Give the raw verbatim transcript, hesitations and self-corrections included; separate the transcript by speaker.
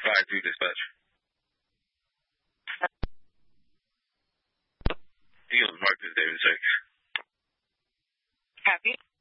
Speaker 1: five two dispatch. Deal marked as David six.
Speaker 2: Copy.